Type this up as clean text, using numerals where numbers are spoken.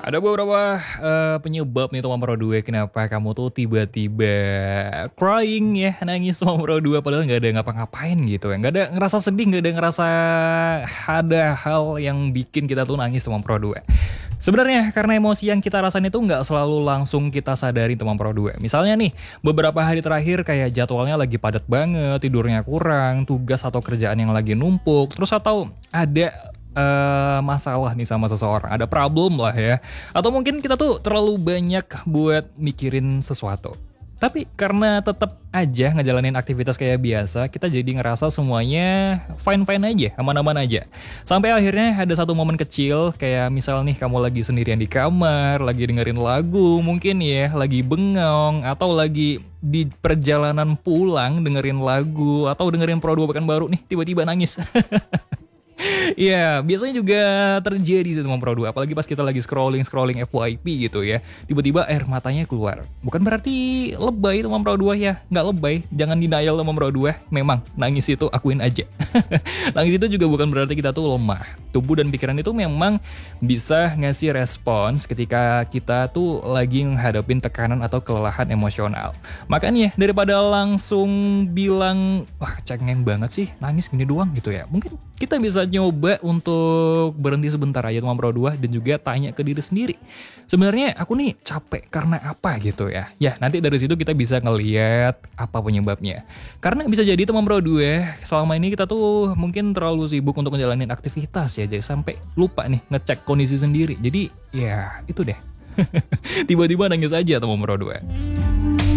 Ada beberapa penyebab nih teman Pro 2 kenapa kamu tuh tiba-tiba crying ya, nangis teman Pro 2 padahal nggak ada ngapa-ngapain gitu ya. Nggak ada ngerasa sedih, nggak ada ngerasa ada hal yang bikin kita tuh nangis teman Pro 2. Sebenarnya karena emosi yang kita rasain itu nggak selalu langsung kita sadari teman Pro 2. Misalnya nih, beberapa hari terakhir kayak jadwalnya lagi padat banget, tidurnya kurang, tugas atau kerjaan yang lagi numpuk, terus atau ada masalah nih sama seseorang, ada problem lah ya. Atau mungkin kita tuh terlalu banyak buat mikirin sesuatu. Tapi karena tetap aja ngejalanin aktivitas kayak biasa, kita jadi ngerasa semuanya fine-fine aja, aman-aman aja. Sampai akhirnya ada satu momen kecil, kayak misal nih kamu lagi sendirian di kamar, lagi dengerin lagu, mungkin ya, lagi bengong, atau lagi di perjalanan pulang dengerin lagu, atau dengerin Pro 2 Pekanbaru nih, tiba-tiba nangis. Iya, biasanya juga terjadi sih teman Pro 2, apalagi pas kita lagi scrolling FYP gitu ya. Tiba-tiba air matanya keluar. Bukan berarti lebay teman Pro 2 ya, nggak lebay, jangan denial teman Pro 2. Memang nangis itu akuin aja. Nangis itu juga bukan berarti kita tuh lemah. Tubuh dan pikiran itu memang bisa ngasih respons ketika kita tuh lagi menghadapin tekanan atau kelelahan emosional. Makanya daripada langsung bilang, wah cengeng banget sih, nangis gini doang gitu ya. Mungkin kita bisa nyoba untuk berhenti sebentar aja teman Pro 2 dan juga tanya ke diri sendiri. Sebenarnya aku nih capek karena apa gitu ya. Ya, nanti dari situ kita bisa ngeliat apa penyebabnya. Karena bisa jadi teman Pro 2 selama ini kita tuh mungkin terlalu sibuk untuk ngejalanin aktivitas ya, jadi sampai lupa nih ngecek kondisi sendiri. Jadi ya itu deh. Tiba-tiba nangis aja teman Pro 2.